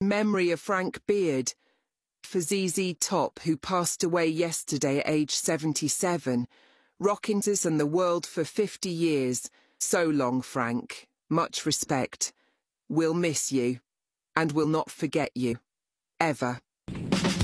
Memory of Frank Beard. For ZZ Top, who passed away yesterday at age 77. Rocking us and the world for 50 years. So long, Frank. Much respect. We'll miss you. And will not forget you. Ever.